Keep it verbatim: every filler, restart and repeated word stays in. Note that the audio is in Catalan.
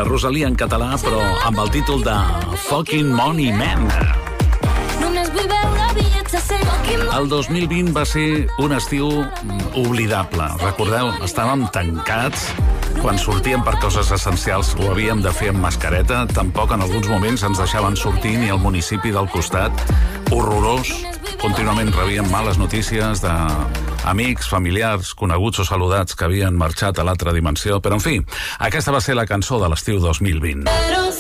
la Rosalia en català, però amb el títol de Fucking Money Man. El dos mil vint va ser un estiu oblidable. Recordeu, estàvem tancats. Quan sortíem per coses essencials ho havíem de fer amb mascareta. Tampoc en alguns moments ens deixaven sortir ni al municipi del costat. Horrorós. Contínuament rebíem males notícies d'amics, familiars, coneguts o saludats que havien marxat a l'altra dimensió. Però, en fi, aquesta va ser la cançó de l'estiu dos mil vint.